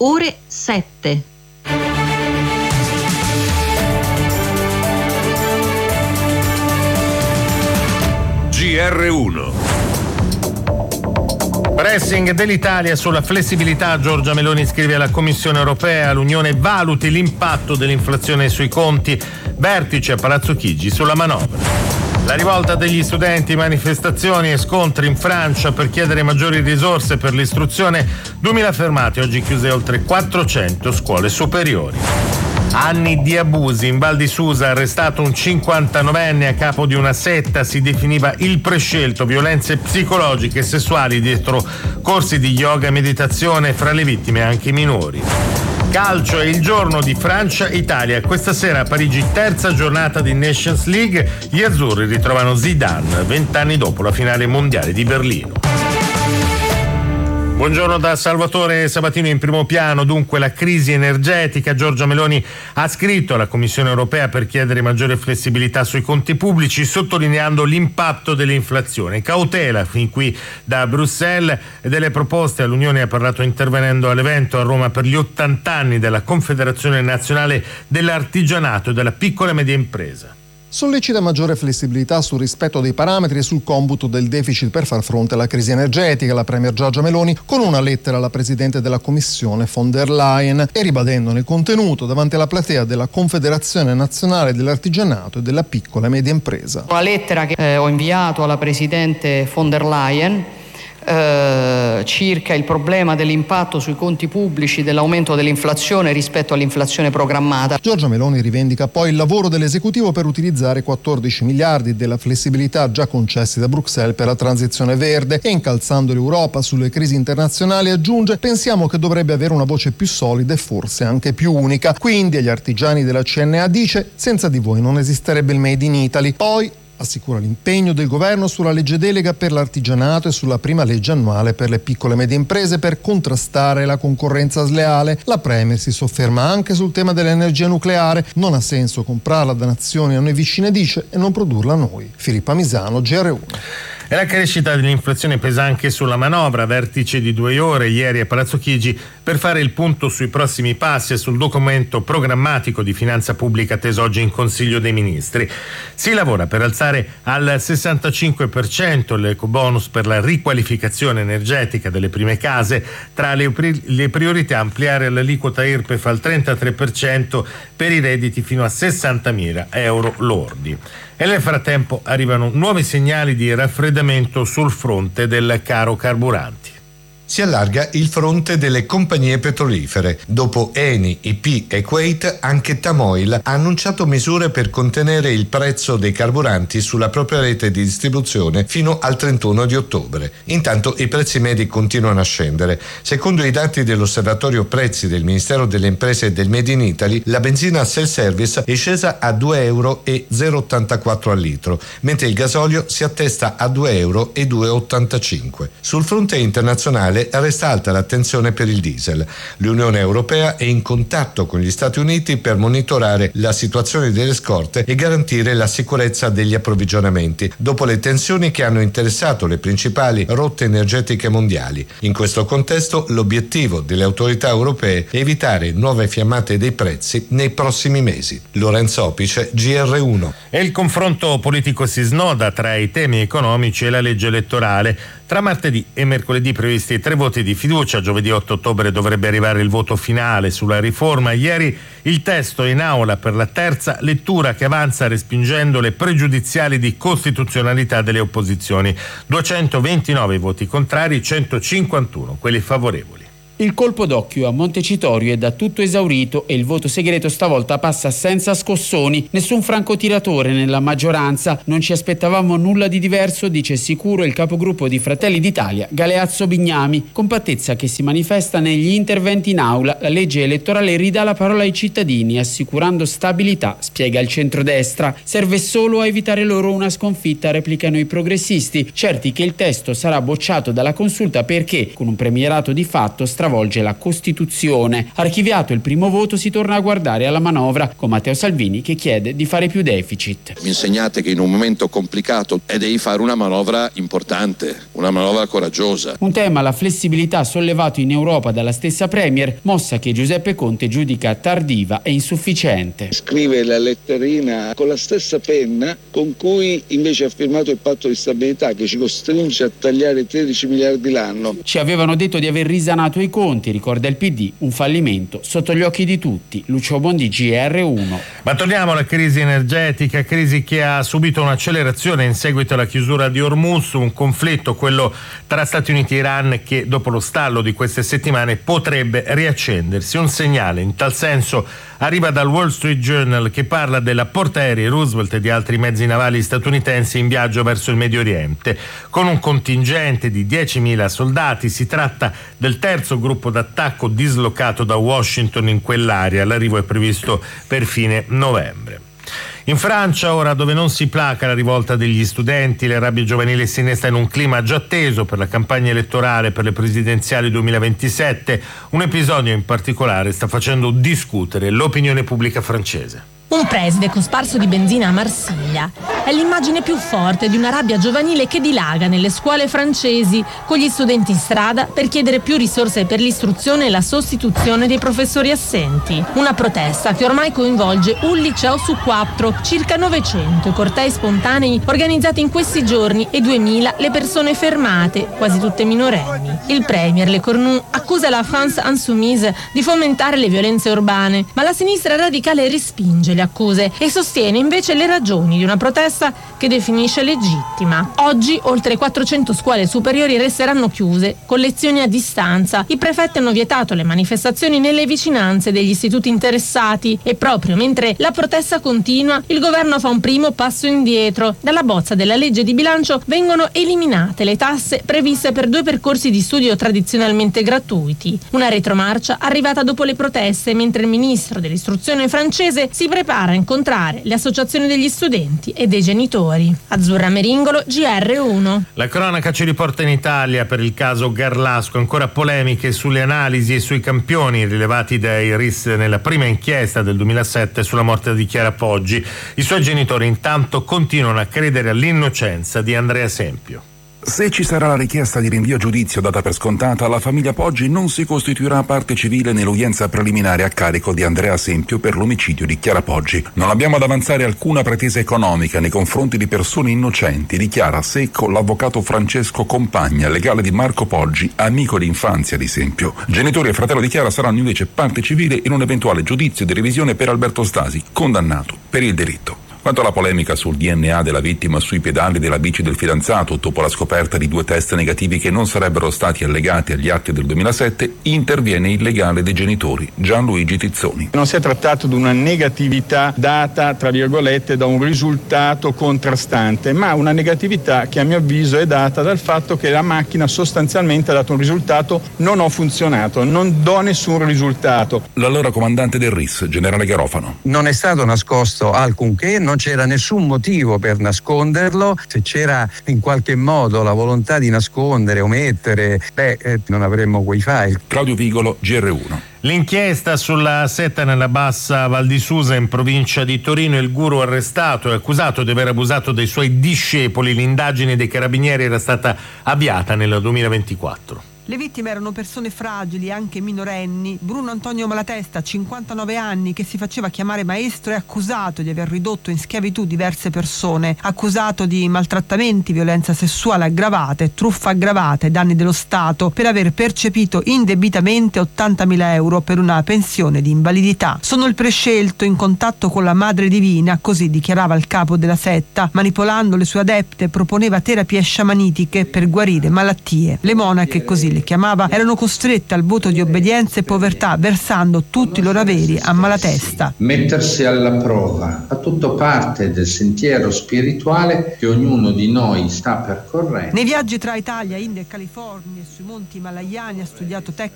ore 7. GR1. Pressing dell'Italia sulla flessibilità. Giorgia Meloni scrive alla Commissione europea: l'Unione valuti l'impatto dell'inflazione sui conti. Vertice a Palazzo Chigi sulla manovra. La rivolta degli studenti, manifestazioni e scontri in Francia per chiedere maggiori risorse per l'istruzione. 2000 fermati, oggi chiuse oltre 400 scuole superiori. Anni di abusi. In Val di Susa arrestato un 59enne a capo di una setta, si definiva il prescelto, violenze psicologiche e sessuali dietro corsi di yoga e meditazione, fra le vittime anche i minori. Calcio, è il giorno di Francia-Italia. Questa sera a Parigi, terza giornata di Nations League. Gli azzurri ritrovano Zidane 20 anni dopo la finale mondiale di Berlino. Buongiorno da Salvatore Sabatino. In primo piano dunque la crisi energetica. Giorgia Meloni ha scritto alla Commissione europea per chiedere maggiore flessibilità sui conti pubblici, sottolineando l'impatto dell'inflazione. Cautela fin qui da Bruxelles, e delle proposte all'Unione ha parlato intervenendo all'evento a Roma per gli 80 anni della Confederazione Nazionale dell'Artigianato e della Piccola e Media Impresa. Sollecita maggiore flessibilità sul rispetto dei parametri e sul computo del deficit per far fronte alla crisi energetica. La Premier Giorgia Meloni con una lettera alla Presidente della Commissione von der Leyen e ribadendone il contenuto davanti alla platea della Confederazione Nazionale dell'Artigianato e della Piccola e Media Impresa. Una lettera che ho inviato alla Presidente von der Leyen circa il problema dell'impatto sui conti pubblici dell'aumento dell'inflazione rispetto all'inflazione programmata. Giorgia Meloni rivendica poi il lavoro dell'esecutivo per utilizzare 14 miliardi della flessibilità già concessi da Bruxelles per la transizione verde e, incalzando l'Europa sulle crisi internazionali, aggiunge: pensiamo che dovrebbe avere una voce più solida e forse anche più unica. Quindi agli artigiani della CNA dice: senza di voi non esisterebbe il Made in Italy. Poi assicura l'impegno del governo sulla legge delega per l'artigianato e sulla prima legge annuale per le piccole e medie imprese per contrastare la concorrenza sleale. La Premier si sofferma anche sul tema dell'energia nucleare. Non ha senso comprarla da nazioni a noi vicine, dice, e non produrla noi. Filippa Misano, GR1. E la crescita dell'inflazione pesa anche sulla manovra. Vertice di 2 ore ieri a Palazzo Chigi per fare il punto sui prossimi passi e sul documento programmatico di finanza pubblica atteso oggi in Consiglio dei Ministri. Si lavora per alzare al 65% l'ecobonus per la riqualificazione energetica delle prime case. Tra le priorità, ampliare l'aliquota IRPEF al 33% per i redditi fino a 60.000 euro lordi. E nel frattempo arrivano nuovi segnali di raffreddamento sul fronte del caro carburanti. Si allarga il fronte delle compagnie petrolifere. Dopo Eni, IP e Kuwait, anche Tamoil ha annunciato misure per contenere il prezzo dei carburanti sulla propria rete di distribuzione fino al 31 di ottobre. Intanto i prezzi medi continuano a scendere. Secondo i dati dell'Osservatorio Prezzi del Ministero delle Imprese e del Made in Italy, la benzina self-service è scesa a 2,084 euro al litro, mentre il gasolio si attesta a 2,285 euro. Sul fronte internazionale resta alta l'attenzione per il diesel. L'Unione Europea è in contatto con gli Stati Uniti per monitorare la situazione delle scorte e garantire la sicurezza degli approvvigionamenti, dopo le tensioni che hanno interessato le principali rotte energetiche mondiali. In questo contesto, l'obiettivo delle autorità europee è evitare nuove fiammate dei prezzi nei prossimi mesi. Lorenzo Opice, GR1. E il confronto politico si snoda tra i temi economici e la legge elettorale. Tra martedì e mercoledì previsti 3 voti di fiducia. Giovedì 8 ottobre dovrebbe arrivare il voto finale sulla riforma. Ieri il testo è in aula per la terza lettura, che avanza respingendo le pregiudiziali di costituzionalità delle opposizioni. 229 voti contrari, 151 quelli favorevoli. Il colpo d'occhio a Montecitorio è da tutto esaurito e il voto segreto stavolta passa senza scossoni. Nessun francotiratore nella maggioranza. Non ci aspettavamo nulla di diverso, dice sicuro il capogruppo di Fratelli d'Italia, Galeazzo Bignami. Compattezza che si manifesta negli interventi in aula. La legge elettorale ridà la parola ai cittadini, assicurando stabilità, spiega il centrodestra. Serve solo a evitare loro una sconfitta, replicano i progressisti, certi che il testo sarà bocciato dalla consulta perché, con un premierato di fatto, stravolge la Costituzione. Archiviato il primo voto, si torna a guardare alla manovra, con Matteo Salvini che chiede di fare più deficit. Mi insegnate che in un momento complicato devi fare una manovra importante, una manovra coraggiosa. Un tema, la flessibilità, sollevato in Europa dalla stessa Premier, mossa che Giuseppe Conte giudica tardiva e insufficiente. Scrive la letterina con la stessa penna con cui invece ha firmato il patto di stabilità, che ci costringe a tagliare 13 miliardi l'anno. Ci avevano detto di aver risanato i conti, ricorda il PD, un fallimento sotto gli occhi di tutti. Lucio Bondi, GR1. Ma torniamo alla crisi energetica, crisi che ha subito un'accelerazione in seguito alla chiusura di Hormuz, un conflitto, quello tra Stati Uniti e Iran, che dopo lo stallo di queste settimane potrebbe riaccendersi. Un segnale in tal senso arriva dal Wall Street Journal, che parla della portaerei Roosevelt e di altri mezzi navali statunitensi in viaggio verso il Medio Oriente. Con un contingente di 10.000 soldati, si tratta del terzo gruppo d'attacco dislocato da Washington in quell'area. L'arrivo è previsto per fine novembre. In Francia, ora, dove non si placa la rivolta degli studenti, le rabbie giovanili si innesta in un clima già teso per la campagna elettorale per le presidenziali 2027. Un episodio in particolare sta facendo discutere l'opinione pubblica francese. Un preside cosparso di benzina a Marsiglia è l'immagine più forte di una rabbia giovanile che dilaga nelle scuole francesi, con gli studenti in strada per chiedere più risorse per l'istruzione e la sostituzione dei professori assenti. Una protesta che ormai coinvolge un liceo su 4, circa 900 i cortei spontanei organizzati in questi giorni e 2000 le persone fermate, quasi tutte minorenni. Il premier Le Cornu accusa la France Insoumise di fomentare le violenze urbane, ma la sinistra radicale respinge le accuse e sostiene invece le ragioni di una protesta che definisce legittima. Oggi oltre 400 scuole superiori resteranno chiuse con lezioni a distanza. I prefetti hanno vietato le manifestazioni nelle vicinanze degli istituti interessati e proprio mentre la protesta continua, il governo fa un primo passo indietro. Dalla bozza della legge di bilancio vengono eliminate le tasse previste per 2 percorsi di studio tradizionalmente gratuiti. Una retromarcia arrivata dopo le proteste, mentre il ministro dell'istruzione francese si prepara a incontrare le associazioni degli studenti e dei genitori. Azzurra Meringolo, GR1. La cronaca ci riporta in Italia per il caso Garlasco, ancora polemiche sulle analisi e sui campioni rilevati dai RIS nella prima inchiesta del 2007 sulla morte di Chiara Poggi. I suoi genitori intanto continuano a credere all'innocenza di Andrea Sempio. Se ci sarà la richiesta di rinvio a giudizio data per scontata, la famiglia Poggi non si costituirà parte civile nell'udienza preliminare a carico di Andrea Sempio per l'omicidio di Chiara Poggi. Non abbiamo ad avanzare alcuna pretesa economica nei confronti di persone innocenti, dichiara secco l'avvocato Francesco Compagna, legale di Marco Poggi, amico di infanzia di Sempio. Genitori e fratello di Chiara saranno invece parte civile in un eventuale giudizio di revisione per Alberto Stasi, condannato per il delitto. Quanto alla polemica sul DNA della vittima sui pedali della bici del fidanzato, dopo la scoperta di 2 test negativi che non sarebbero stati allegati agli atti del 2007, interviene il legale dei genitori, Gianluigi Tizzoni. Non si è trattato di una negatività data, tra virgolette, da un risultato contrastante, ma una negatività che a mio avviso è data dal fatto che la macchina sostanzialmente ha dato un risultato: non ho funzionato, non do nessun risultato. L'allora comandante del RIS, generale Garofano. Non è stato nascosto alcunché, non c'era nessun motivo per nasconderlo. Se c'era in qualche modo la volontà di nascondere, omettere, non avremmo quei file. Claudio Vigolo, GR1. L'inchiesta sulla setta nella Bassa Val di Susa in provincia di Torino, il guru arrestato e accusato di aver abusato dei suoi discepoli. L'indagine dei carabinieri era stata avviata nel 2024. Le vittime erano persone fragili, anche minorenni. Bruno Antonio Malatesta, 59 anni, che si faceva chiamare maestro, è accusato di aver ridotto in schiavitù diverse persone, accusato di maltrattamenti, violenza sessuale aggravate, truffa aggravata e danni dello Stato per aver percepito indebitamente 80.000 euro per una pensione di invalidità. Sono il prescelto in contatto con la Madre Divina, così dichiarava il capo della setta. Manipolando le sue adepte proponeva terapie sciamanitiche per guarire malattie. Le monache, così le chiamava, erano costrette al voto di obbedienza e povertà, versando tutti i loro averi a Malatesta. Mettersi alla prova fa tutto parte del sentiero spirituale che ognuno di noi sta percorrendo. Nei viaggi tra Italia, India e California e sui monti Himalayani ha studiato tecniche